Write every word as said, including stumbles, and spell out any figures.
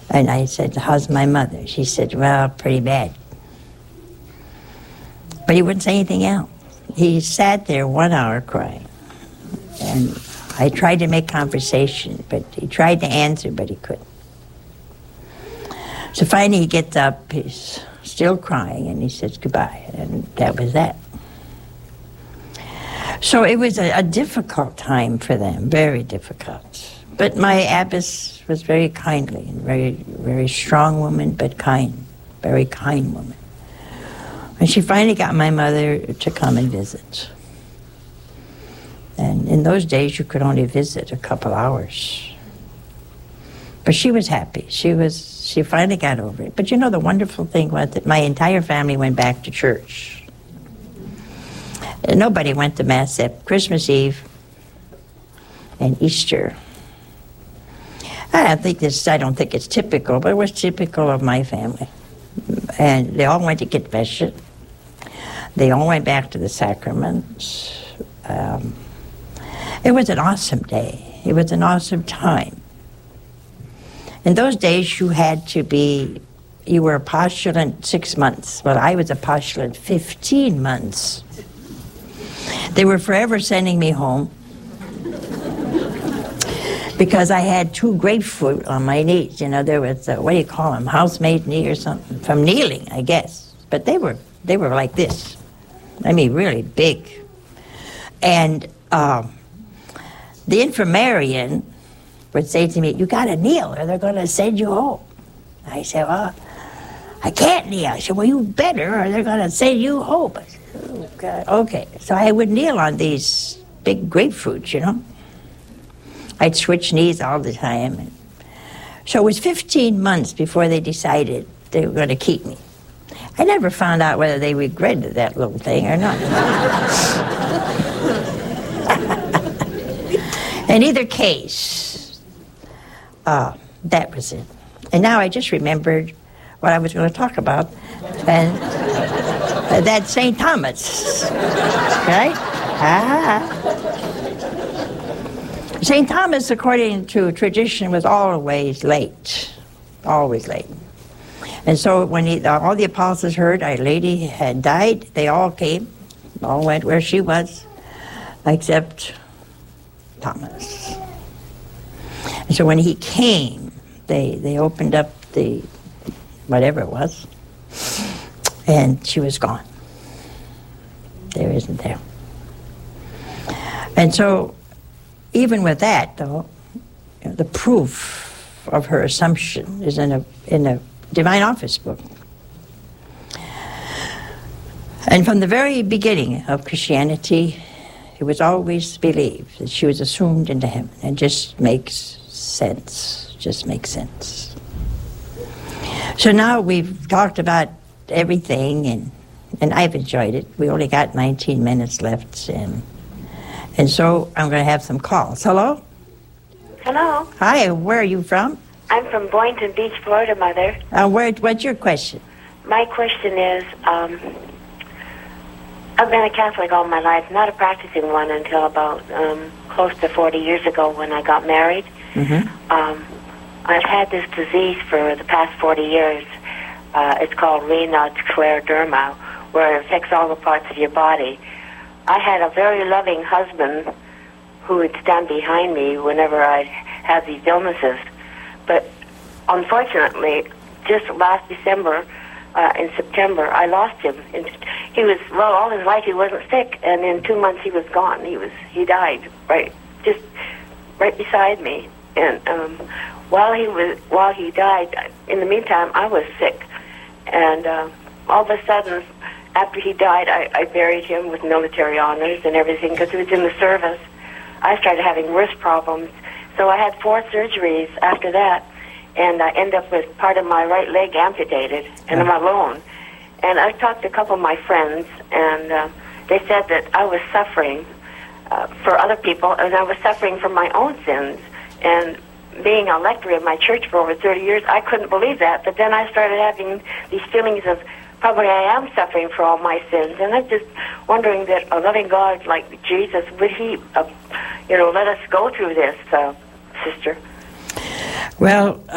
And I said, how's my mother? She said, well, pretty bad. But he wouldn't say anything else. He sat there one hour crying. And I tried to make conversation, but he tried to answer, but he couldn't. So finally he gets up, he's still crying, and he says goodbye, and that was that. So it was a, a difficult time for them, very difficult. But my abbess was very kindly, and very, very strong woman, but kind, very kind woman. And she finally got my mother to come and visit. And in those days, you could only visit a couple hours. But she was happy. She was, she finally got over it. But you know, the wonderful thing was that my entire family went back to church. And nobody went to Mass except Christmas Eve and Easter. I don't think this, I don't think it's typical, but it was typical of my family. And they all went to confession. They all went back to the sacraments. Um, it was an awesome day. It was an awesome time. In those days, you had to be, you were a postulant six months. Well, I was a postulant fifteen months. They were forever sending me home because I had two grapefruit on my knees. You know, there was, a, what do you call them, housemaid knee or something, from kneeling, I guess. But they were, they were like this. I mean, really big. And um, the infirmarian would say to me, you gotta kneel or they're gonna send you home. I said, well, I can't kneel. I said, well, you better or they're gonna send you home. I said, oh, God. Okay, so I would kneel on these big grapefruits, you know. I'd switch knees all the time. So it was fifteen months before they decided they were gonna keep me. I never found out whether they regretted that little thing or not. In either case, uh, that was it. And now I just remembered what I was going to talk about, and uh, that's Saint Thomas, right? Ah. Saint Thomas, according to tradition, was always late, always late. And so when he, all the apostles heard Our Lady had died, they all came, all went where she was, except Thomas. And so when he came, they, they opened up the, whatever it was, and she was gone. There isn't there. And so even with that, though, you know, the proof of her assumption is in a, in a Divine Office book. And from the very beginning of Christianity, it was always believed that she was assumed into heaven. It just makes sense, just makes sense. So now we've talked about everything, and, and I've enjoyed it. We only got nineteen minutes left, and, and so I'm going to have some calls. Hello? Hello. Hi, where are you from? I'm from Boynton Beach, Florida, Mother. Uh, where, what's your question? My question is, um, I've been a Catholic all my life, not a practicing one until about um, close to forty years ago when I got married. Mm-hmm. Um, I've had this disease for the past forty years. Uh, it's called Raynaud's scleroderma, where it affects all the parts of your body. I had a very loving husband who would stand behind me whenever I had these illnesses. But unfortunately, just last December, uh, in September, I lost him. And he was, well, all his life he wasn't sick, and in two months he was gone. He was, he died right, just right beside me. And um, while he was, while he died, in the meantime, I was sick. And uh, all of a sudden, after he died, I, I buried him with military honors and everything because he was in the service. I started having wrist problems. So I had four surgeries after that, and I ended up with part of my right leg amputated, and I'm alone. And I talked to a couple of my friends, and uh, they said that I was suffering uh, for other people, and I was suffering from my own sins. And being a lector in my church for over thirty years, I couldn't believe that. But then I started having these feelings of probably I am suffering for all my sins. And I'm just wondering that a loving God like Jesus, would he, uh, you know, let us go through this, uh, sister? Well,